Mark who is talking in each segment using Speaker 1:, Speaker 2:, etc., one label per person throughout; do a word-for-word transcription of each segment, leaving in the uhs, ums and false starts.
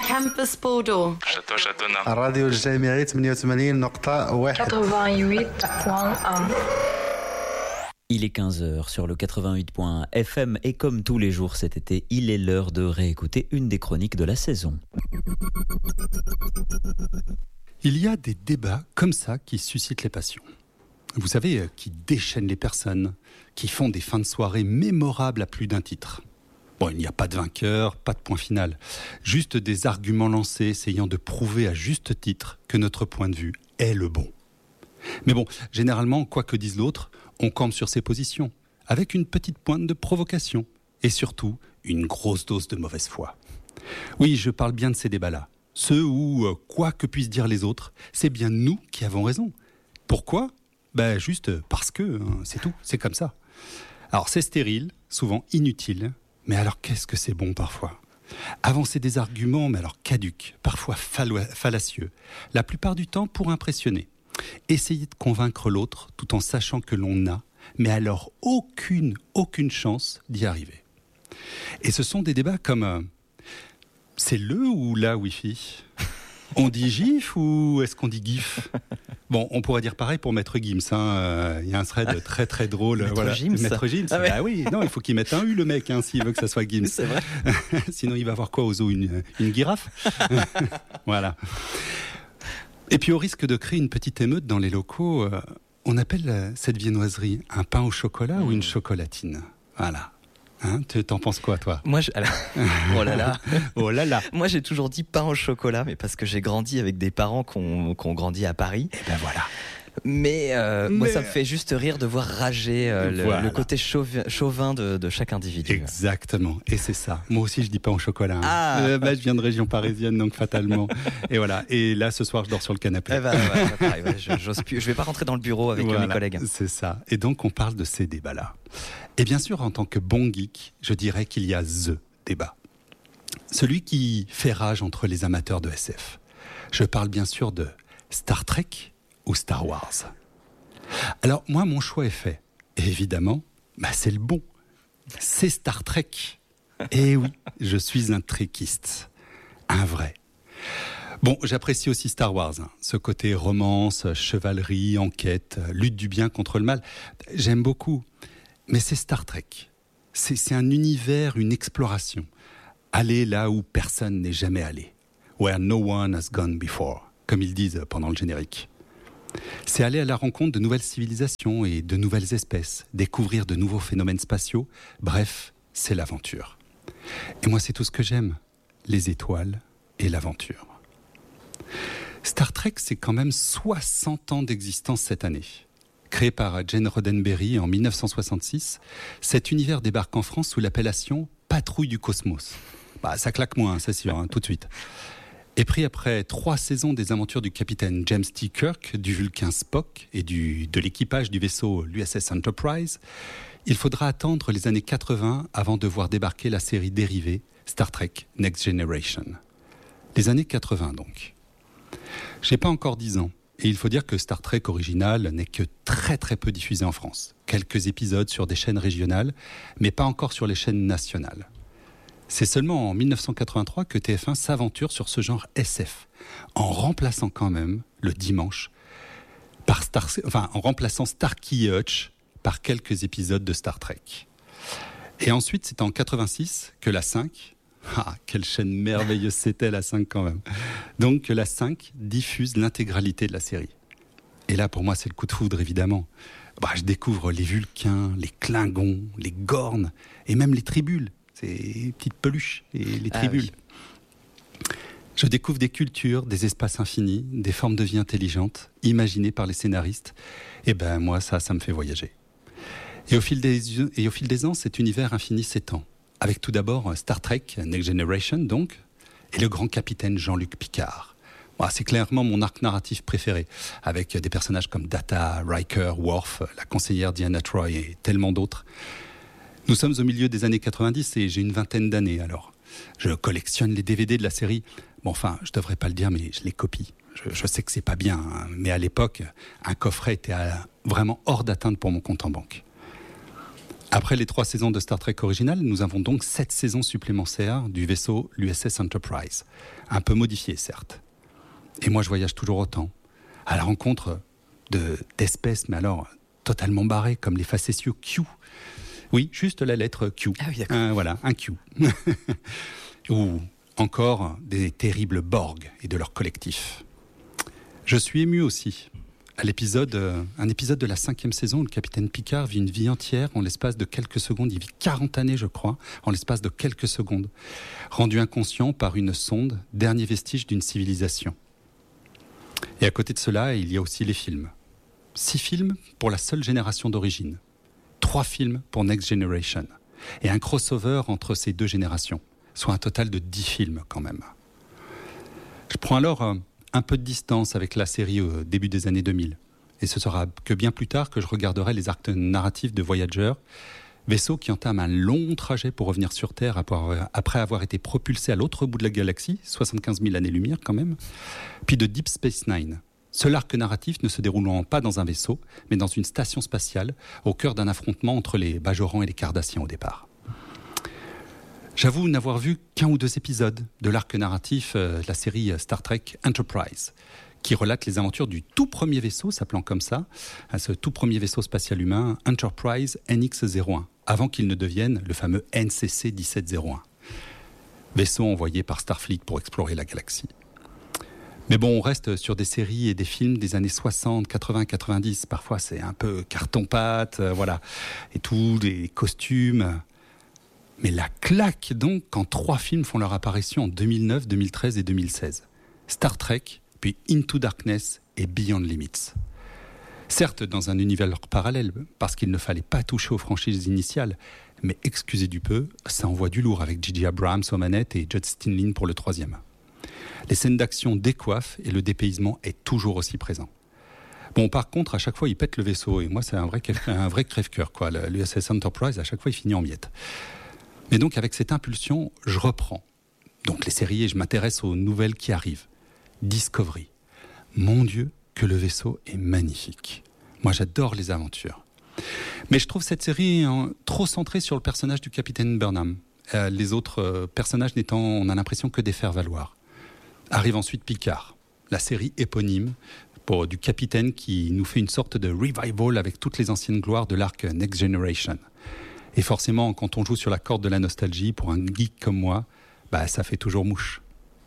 Speaker 1: Campus Bordeaux.
Speaker 2: Château Châteauneuf.
Speaker 3: راديو الجامعي ثمانية وثمانين نقطة واحد.
Speaker 1: quatre-vingt-huit point un.
Speaker 4: Il est quinze heures sur le quatre-vingt-huit point un F M et comme tous les jours cet été, il est l'heure de réécouter une des chroniques de la saison.
Speaker 5: Il y a des débats comme ça qui suscitent les passions. Vous savez, qui déchaînent les personnes, qui font des fins de soirée mémorables à plus d'un titre. Bon, il n'y a pas de vainqueur, pas de point final. Juste des arguments lancés essayant de prouver à juste titre que notre point de vue est le bon. Mais bon, généralement, quoi que dise l'autre, on campe sur ses positions, avec une petite pointe de provocation, et surtout, une grosse dose de mauvaise foi. Oui, je parle bien de ces débats-là. Ceux où, quoi que puissent dire les autres, c'est bien nous qui avons raison. Pourquoi ? Ben juste parce que, hein, c'est tout, c'est comme ça. Alors c'est stérile, souvent inutile, mais alors qu'est-ce que c'est bon parfois ? Avancer des arguments, mais alors caducs, parfois fallo- fallacieux, la plupart du temps pour impressionner. Essayer de convaincre l'autre tout en sachant que l'on n'a, mais alors aucune, aucune chance d'y arriver. Et ce sont des débats comme euh, c'est le ou la Wi-Fi ? On dit GIF ou est-ce qu'on dit GIF ? Bon, on pourrait dire pareil pour Maître Gims. Il hein. euh, y a un thread très très drôle.
Speaker 4: Maître
Speaker 5: voilà.
Speaker 4: Gims.
Speaker 5: Maître Gims. Ah, ouais. Bah oui, non, il faut qu'il mette un U le mec hein, s'il veut que ça soit Gims.
Speaker 4: C'est vrai.
Speaker 5: Sinon, il va avoir quoi au zoo ? Une, une girafe ? Voilà. Et puis au risque de créer une petite émeute dans les locaux, euh, on appelle euh, cette viennoiserie un pain au chocolat mmh. ou une chocolatine. Voilà. Hein, tu t'en penses quoi, toi ?
Speaker 6: Moi, je... Alors... oh là là,
Speaker 5: oh là là.
Speaker 6: Moi, j'ai toujours dit pain au chocolat, mais parce que j'ai grandi avec des parents qui ont, qui ont grandi à Paris.
Speaker 5: Et ben voilà.
Speaker 6: Mais, euh,
Speaker 5: mais...
Speaker 6: moi, ça me fait juste rire de voir rager euh, le,
Speaker 5: voilà.
Speaker 6: le côté chauvin, chauvin de, de chaque individu.
Speaker 5: Exactement. Et c'est ça. Moi aussi, je dis pain au chocolat. Hein.
Speaker 6: Ah.
Speaker 5: Euh, bah, je viens de région parisienne, donc fatalement. Et voilà. Et là, ce soir, je dors sur le canapé.
Speaker 6: Eh ben, ouais, pareil, ouais, je, j'ose plus. Je vais pas rentrer dans le bureau avec
Speaker 5: voilà,
Speaker 6: mes collègues.
Speaker 5: C'est ça. Et donc, on parle de ces débats-là. Et bien sûr, en tant que bon geek, je dirais qu'il y a THE débat. Celui qui fait rage entre les amateurs de S F. Je parle bien sûr de Star Trek ou Star Wars. Alors, moi, mon choix est fait. Et évidemment, bah, c'est le bon. C'est Star Trek. Et oui, je suis un trekiste. Un vrai. Bon, j'apprécie aussi Star Wars. Hein. Ce côté romance, chevalerie, enquête, lutte du bien contre le mal. J'aime beaucoup. Mais c'est Star Trek. C'est, c'est un univers, une exploration. Aller là où personne n'est jamais allé. Where no one has gone before, comme ils disent pendant le générique. C'est aller à la rencontre de nouvelles civilisations et de nouvelles espèces, découvrir de nouveaux phénomènes spatiaux. Bref, c'est l'aventure. Et moi, c'est tout ce que j'aime. Les étoiles et l'aventure. Star Trek, c'est quand même soixante ans d'existence cette année. Créé par Gene Roddenberry en dix-neuf cent soixante-six, cet univers débarque en France sous l'appellation Patrouille du Cosmos. Bah, ça claque moins, c'est sûr, hein, tout de suite. Et pris après trois saisons des aventures du capitaine James T. Kirk, du Vulcain Spock et du, de l'équipage du vaisseau l'U S S Enterprise, il faudra attendre les années quatre-vingts avant de voir débarquer la série dérivée Star Trek Next Generation. Les années quatre-vingts donc. J'ai pas encore dix ans. Et il faut dire que Star Trek original n'est que très très peu diffusé en France. Quelques épisodes sur des chaînes régionales, mais pas encore sur les chaînes nationales. C'est seulement en dix-neuf cent quatre-vingt-trois que T F un s'aventure sur ce genre S F, en remplaçant quand même, le dimanche, par Star... enfin, en remplaçant Starkey Hutch par quelques épisodes de Star Trek. Et ensuite, c'est en quatre-vingt-six que la cinq... Ah, quelle chaîne merveilleuse c'était la cinq quand même. Donc la cinq diffuse l'intégralité de la série. Et là pour moi c'est le coup de foudre évidemment. Bah, je découvre les Vulcains, les Klingons, les Gorns et même les Tribules, ces petites peluches et les Tribules. Ah, oui. Je découvre des cultures, des espaces infinis, des formes de vie intelligentes, imaginées par les scénaristes. Et ben moi ça, ça me fait voyager. Et au fil des, et au fil des ans, cet univers infini s'étend. Avec tout d'abord Star Trek Next Generation, donc, et le grand capitaine Jean-Luc Picard. Bon, c'est clairement mon arc narratif préféré, avec des personnages comme Data, Riker, Worf, la conseillère Diana Troy et tellement d'autres. Nous sommes au milieu des années quatre-vingt-dix et j'ai une vingtaine d'années, alors. Je collectionne les D V D de la série. Bon, enfin, je devrais pas le dire, mais je les copie. Je, je sais que c'est pas bien, hein, mais à l'époque, un coffret était à, vraiment hors d'atteinte pour mon compte en banque. Après les trois saisons de Star Trek original, nous avons donc sept saisons supplémentaires du vaisseau l'U S S Enterprise. Un peu modifié, certes. Et moi, je voyage toujours autant, à la rencontre de, d'espèces, mais alors totalement barrées, comme les facétieux Q. Oui, juste la lettre Q.
Speaker 6: Ah oui, d'accord.
Speaker 5: Un, voilà, un Q. Ou encore des terribles Borg et de leur collectif. Je suis ému aussi. À l'épisode, euh, un épisode de la cinquième saison où le capitaine Picard vit une vie entière en l'espace de quelques secondes. Il vit quarante années, je crois, en l'espace de quelques secondes. Rendu inconscient par une sonde, dernier vestige d'une civilisation. Et à côté de cela, il y a aussi les films. Six films pour la seule génération d'origine. Trois films pour Next Generation. Et un crossover entre ces deux générations. Soit un total de dix films quand même. Je prends alors... Euh, un peu de distance avec la série au début des années deux mille. Et ce sera que bien plus tard que je regarderai les arcs narratifs de Voyager, vaisseau qui entame un long trajet pour revenir sur Terre après avoir été propulsé à l'autre bout de la galaxie, soixante-quinze mille années-lumière quand même, puis de Deep Space Nine. Seul arc narratif ne se déroulant pas dans un vaisseau, mais dans une station spatiale, au cœur d'un affrontement entre les Bajorans et les Cardassiens au départ. J'avoue n'avoir vu qu'un ou deux épisodes de l'arc narratif euh, de la série Star Trek Enterprise, qui relate les aventures du tout premier vaisseau, s'appelant comme ça, ce tout premier vaisseau spatial humain, Enterprise N X zéro un, avant qu'il ne devienne le fameux N C C dix-sept zéro un, vaisseau envoyé par Starfleet pour explorer la galaxie. Mais bon, on reste sur des séries et des films des années soixante, quatre-vingts, quatre-vingt-dix. Parfois, c'est un peu carton-pâte, euh, voilà, et tout, des costumes... Mais la claque donc quand trois films font leur apparition en deux mille neuf, deux mille treize et deux mille seize. Star Trek, puis Into Darkness et Beyond Limits. Certes dans un univers parallèle, parce qu'il ne fallait pas toucher aux franchises initiales, mais excusez du peu, ça envoie du lourd avec J J Abrams aux manettes et Justin Lin pour le troisième. Les scènes d'action décoiffent et le dépaysement est toujours aussi présent. Bon, par contre, à chaque fois, il pète le vaisseau, et moi, c'est un vrai, un vrai crève-cœur, quoi. L'U S S Enterprise, à chaque fois, il finit en miettes. Mais donc, avec cette impulsion, je reprends. Donc, les séries et je m'intéresse aux nouvelles qui arrivent. Discovery. Mon Dieu, que le vaisseau est magnifique. Moi, j'adore les aventures. Mais je trouve cette série hein, trop centrée sur le personnage du capitaine Burnham. Euh, les autres euh, personnages n'étant, on a l'impression, que des faire-valoir. Arrive ensuite Picard, la série éponyme pour, du capitaine qui nous fait une sorte de revival avec toutes les anciennes gloires de l'arc Next Generation. Et forcément, quand on joue sur la corde de la nostalgie, pour un geek comme moi, bah, ça fait toujours mouche.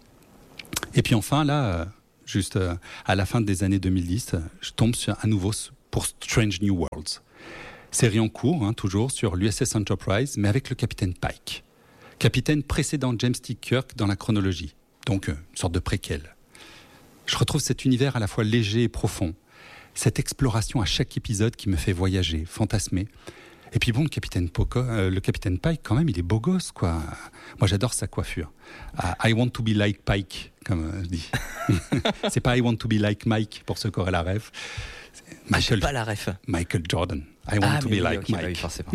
Speaker 5: Et puis enfin, là, juste à la fin des années deux mille dix, je tombe sur, à nouveau pour Strange New Worlds. Série en cours, hein, toujours, sur l'U S S Enterprise, mais avec le capitaine Pike. Capitaine précédent James T. Kirk dans la chronologie. Donc, une sorte de préquel. Je retrouve cet univers à la fois léger et profond. Cette exploration à chaque épisode qui me fait voyager, fantasmer. Et puis bon, le capitaine, Poco, euh, le capitaine Pike, quand même, il est beau gosse, quoi. Moi, j'adore sa coiffure. Uh, I want to be like Pike, comme euh, je dis. C'est pas I want to be like Mike, pour ceux qui auraient la ref.
Speaker 6: Michael, pas la ref.
Speaker 5: Michael Jordan. I want
Speaker 6: ah,
Speaker 5: to be
Speaker 6: oui,
Speaker 5: like
Speaker 6: okay,
Speaker 5: Mike.
Speaker 6: Oui, forcément.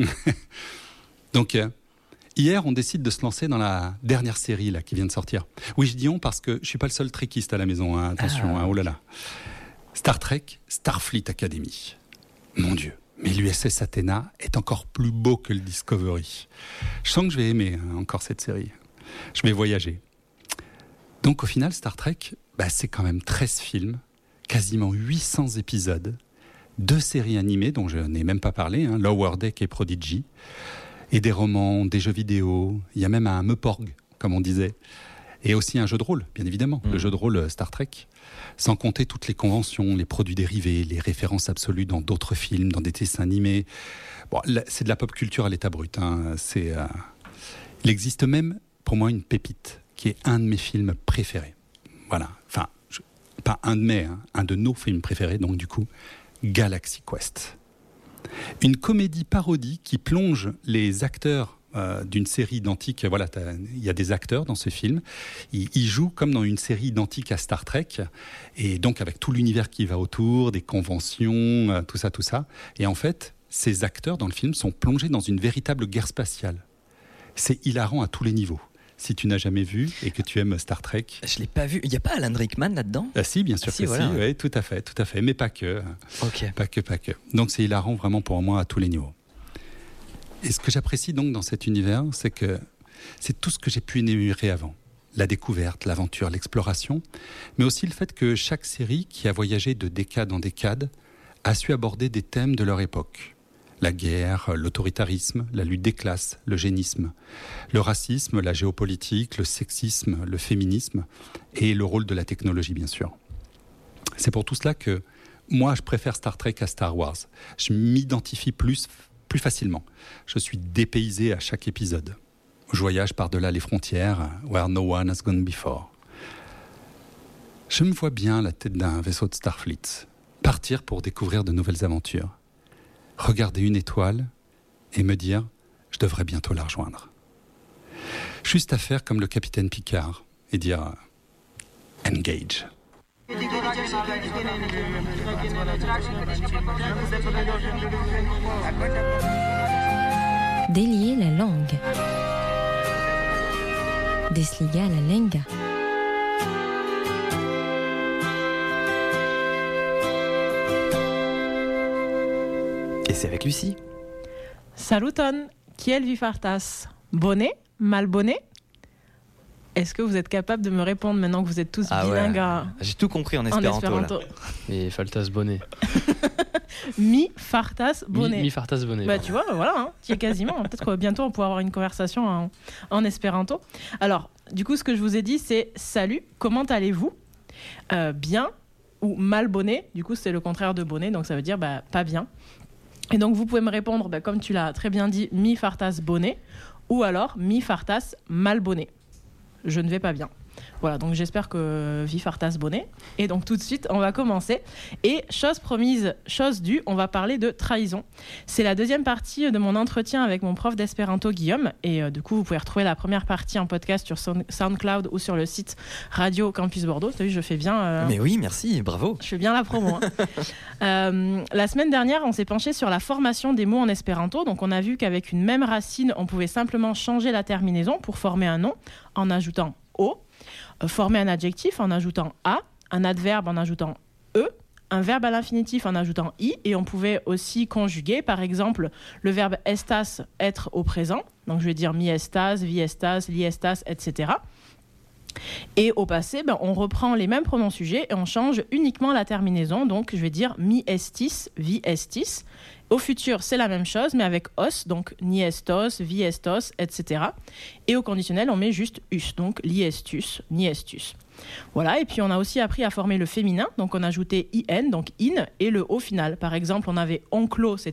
Speaker 5: Donc, euh, hier, on décide de se lancer dans la dernière série là, qui vient de sortir. Oui, je dis on parce que je suis pas le seul trekiste à la maison, hein, attention, ah. hein, oh là là. Star Trek, Starfleet Academy. Mon Dieu. Mais l'U S S Athena est encore plus beau que le Discovery. Je sens que je vais aimer hein, encore cette série. Je vais voyager. Donc au final, Star Trek, bah, c'est quand même treize films, quasiment huit cents épisodes, deux séries animées dont je n'ai même pas parlé, hein, Lower Deck et Prodigy, et des romans, des jeux vidéo, il y a même un Meuporg, comme on disait, et aussi un jeu de rôle, bien évidemment, mmh. le jeu de rôle Star Trek. Sans compter toutes les conventions, les produits dérivés, les références absolues dans d'autres films, dans des dessins animés. Bon, là, c'est de la pop culture à l'état brut. Hein. C'est, euh... Il existe même, pour moi, une pépite, qui est un de mes films préférés. Voilà. Enfin, je... pas un de mes, hein, un de nos films préférés, donc du coup, Galaxy Quest. Une comédie parodie qui plonge les acteurs Euh, d'une série identique. Voilà, il y a des acteurs dans ce film. Ils, ils jouent comme dans une série identique à Star Trek, et donc avec tout l'univers qui va autour, des conventions, euh, tout ça, tout ça. Et en fait, ces acteurs dans le film sont plongés dans une véritable guerre spatiale. C'est hilarant à tous les niveaux. Si tu n'as jamais vu et que tu aimes Star Trek.
Speaker 6: Je l'ai pas vu. Il y a pas Alan Rickman là-dedans ?
Speaker 5: Ah si, bien sûr ah, si, que voilà. si. Oui, tout à fait, tout à fait. Mais pas que.
Speaker 6: Ok.
Speaker 5: Pas que, pas que. Donc c'est hilarant vraiment pour moi à tous les niveaux. Et ce que j'apprécie donc dans cet univers, c'est que c'est tout ce que j'ai pu énumérer avant. La découverte, l'aventure, l'exploration, mais aussi le fait que chaque série qui a voyagé de décade en décade a su aborder des thèmes de leur époque. La guerre, l'autoritarisme, la lutte des classes, l'eugénisme, le racisme, la géopolitique, le sexisme, le féminisme et le rôle de la technologie, bien sûr. C'est pour tout cela que moi, je préfère Star Trek à Star Wars. Je m'identifie plus, plus facilement. Je suis dépaysé à chaque épisode. Je voyage par-delà les frontières, where no one has gone before. Je me vois bien à la tête d'un vaisseau de Starfleet, partir pour découvrir de nouvelles aventures, regarder une étoile et me dire « je devrais bientôt la rejoindre ». Juste à faire comme le capitaine Picard et dire « engage ».
Speaker 2: Délier la langue. Desliga la lenga.
Speaker 6: Et c'est avec Lucie.
Speaker 7: Saluton, kiel vi fartas? Bonnet, mal bonnet? Est-ce que vous êtes capable de me répondre maintenant que vous êtes tous
Speaker 6: Ah
Speaker 7: bilingues
Speaker 6: ouais.
Speaker 7: à-
Speaker 6: J'ai tout compris en
Speaker 7: en
Speaker 6: espéranto.
Speaker 7: espéranto?
Speaker 6: Là.
Speaker 8: Et faltas bonnet.
Speaker 7: Mi fartas bonnet.
Speaker 8: Mi, mi fartas bonnet.
Speaker 7: Bah
Speaker 8: pardon.
Speaker 7: tu vois, voilà, hein, tu y es quasiment. Peut-être que bientôt on pourra avoir une conversation en, en espéranto. Alors, du coup, ce que je vous ai dit, c'est salut, comment allez-vous? Euh, Bien ou mal bonnet. Du coup, c'est le contraire de bonnet, donc ça veut dire bah, pas bien. Et donc, vous pouvez me répondre, bah, comme tu l'as très bien dit, mi fartas bonnet ou alors mi fartas mal bonnet. Je ne vais pas bien. Voilà, donc j'espère que vi fartas bonnet. Et donc tout de suite, on va commencer. Et chose promise, chose due, on va parler de trahison. C'est la deuxième partie de mon entretien avec mon prof d'espéranto, Guillaume. Et euh, du coup, vous pouvez retrouver la première partie en podcast sur Sound- SoundCloud ou sur le site Radio Campus Bordeaux. T'as vu, je fais bien... euh,
Speaker 6: Mais oui, merci, bravo.
Speaker 7: Je fais bien la promo. hein. Euh, la semaine dernière, on s'est penché sur la formation des mots en espéranto. Donc, on a vu qu'avec une même racine, on pouvait simplement changer la terminaison pour former un nom en ajoutant o, euh, former un adjectif en ajoutant a, un adverbe en ajoutant e, un verbe à l'infinitif en ajoutant i, et on pouvait aussi conjuguer, par exemple, le verbe estas, être au présent. Donc, je vais dire mi estas, vi estas, li estas, et cetera. Et au passé, ben, on reprend les mêmes pronoms sujets et on change uniquement la terminaison. Donc, je vais dire mi estis, vi estis. Au futur, c'est la même chose, mais avec os, donc ni estos, vi estos, et cetera. Et au conditionnel, on met juste us, donc li estus, ni estus. Voilà, et puis on a aussi appris à former le féminin, donc on a ajouté in, donc in, et le o final. Par exemple, on avait onclo, c'était